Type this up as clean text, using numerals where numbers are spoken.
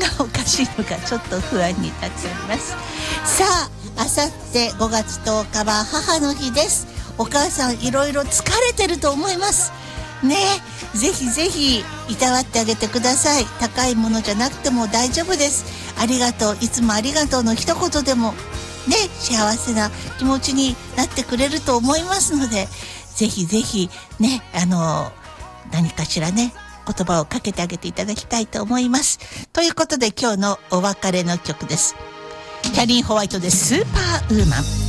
がおかしいのかちょっと不安になっております。さあ、あさって5月10日は母の日です。お母さんいろいろ疲れてると思いますね。ぜひぜひいたわってあげてください。高いものじゃなくても大丈夫です。ありがとう、いつもありがとうの一言でもね、幸せな気持ちになってくれると思いますので、ぜひぜひね、何かしらね、言葉をかけてあげていただきたいと思います。ということで今日のお別れの曲です。キャリー・ホワイトでスーパーウーマン。